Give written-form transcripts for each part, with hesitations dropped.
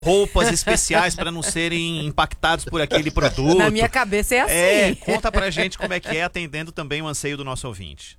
roupas especiais para não serem impactados por aquele produto. Na minha cabeça é assim. Conta pra gente como é que é, atendendo também o anseio do nosso ouvinte.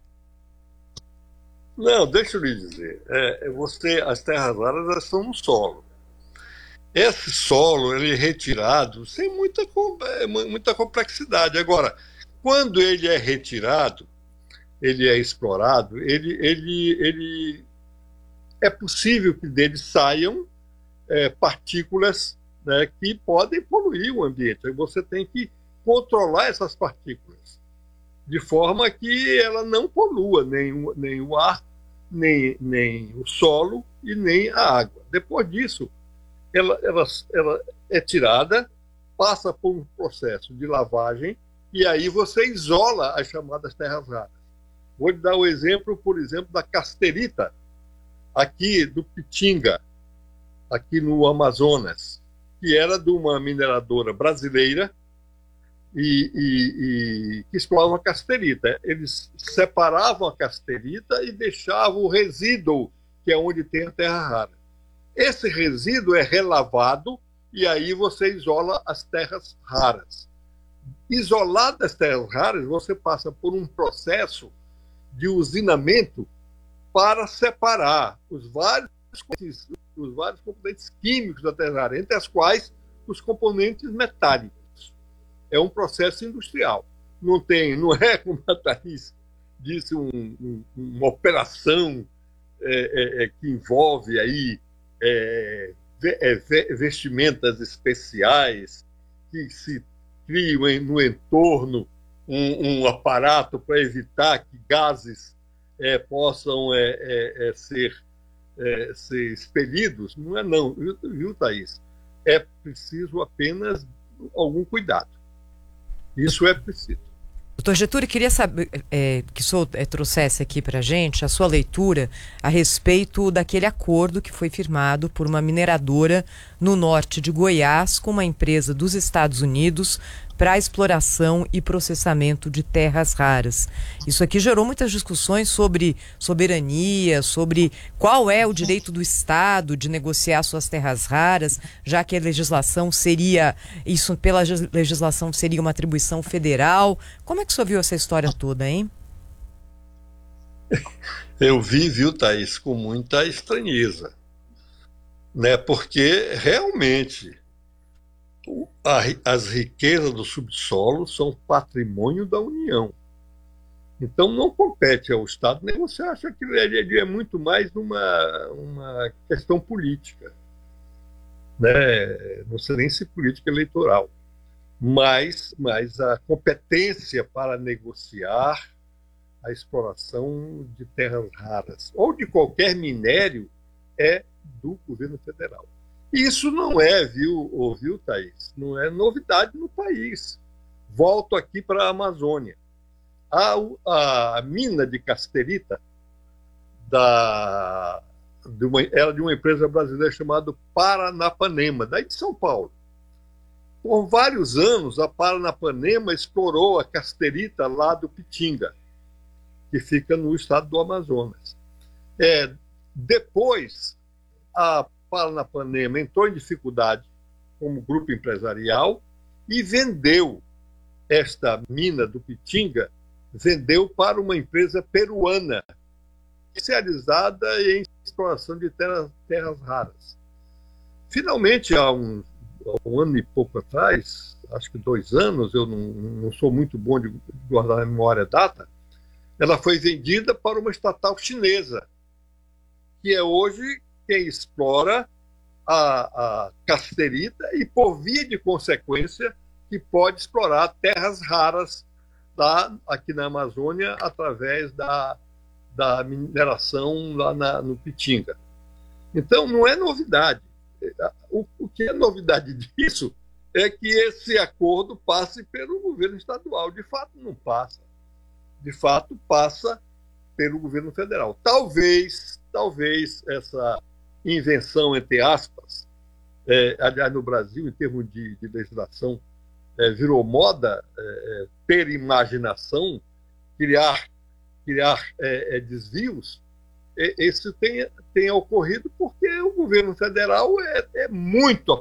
Não, deixa eu lhe dizer. As terras raras elas estão no solo. Esse solo ele é retirado sem muita complexidade. Agora, quando ele é retirado, ele é explorado, ele é possível que dele saiam partículas, né, que podem poluir o ambiente. Aí você tem que controlar essas partículas, de forma que ela não polua nem o ar, nem o solo e nem a água. Depois disso, ela é tirada, passa por um processo de lavagem, e aí você isola as chamadas terras raras. Vou lhe dar o exemplo, por exemplo, da casterita, aqui do Pitinga, aqui no Amazonas, que era de uma mineradora brasileira e que explorava a casterita. Eles separavam a casterita e deixavam o resíduo, que é onde tem a terra rara. Esse resíduo é relavado e aí você isola as terras raras. Isoladas as terras raras, você passa por um processo de usinamento para separar os vários componentes químicos da terra rara, entre as quais os componentes metálicos. É um processo industrial. Não é, como a Thaís disse, uma operação que envolve aí vestimentas especiais, que se criam no entorno um aparato para evitar que gases possam ser expelidos. Não, viu, Thaís? É preciso apenas algum cuidado. Isso é preciso. Doutor Getúlio, queria saber que o senhor trouxesse aqui para a gente a sua leitura a respeito daquele acordo que foi firmado por uma mineradora no norte de Goiás com uma empresa dos Estados Unidos para a exploração e processamento de terras raras. Isso aqui gerou muitas discussões sobre soberania, sobre qual é o direito do Estado de negociar suas terras raras, já que a legislação seria uma atribuição federal. Como é que o senhor viu essa história toda, hein? Eu vi, viu, Thaís, com muita estranheza, né? Porque realmente as riquezas do subsolo são patrimônio da União. Então não compete ao Estado negociar. Acha que ele é muito mais uma questão política, né? Não sei nem se política eleitoral, mas a competência para negociar a exploração de terras raras ou de qualquer minério é do governo federal. Isso não viu, Thaís? Não é novidade no país. Volto aqui para a Amazônia. A mina de casterita era de uma empresa brasileira chamada Paranapanema, daí de São Paulo. Por vários anos, a Paranapanema explorou a casterita lá do Pitinga, que fica no estado do Amazonas. Depois, a Paranapanema entrou em dificuldade como grupo empresarial e vendeu esta mina do Pitinga, vendeu para uma empresa peruana, especializada em exploração de terras raras. Finalmente, há um ano e pouco atrás, acho que 2 anos, eu não sou muito bom de guardar a memória a data, ela foi vendida para uma estatal chinesa, que é hoje quem explora a casterita e, por via de consequência, que pode explorar terras raras aqui na Amazônia através da mineração lá no Pitinga. Então, não é novidade. O que é novidade disso é que esse acordo passe pelo governo estadual. De fato, não passa. De fato, passa pelo governo federal. Talvez essa invenção, entre aspas, aliás, no Brasil, em termos de legislação, virou moda ter imaginação, criar desvios. Isso tenha ocorrido porque o governo federal é muito